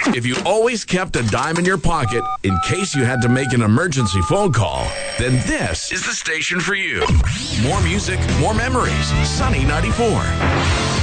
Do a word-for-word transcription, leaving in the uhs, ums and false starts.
If you always kept a dime in your pocket in case you had to make an emergency phone call, then this is the station for you. More music, more memories. Sunny ninety-four.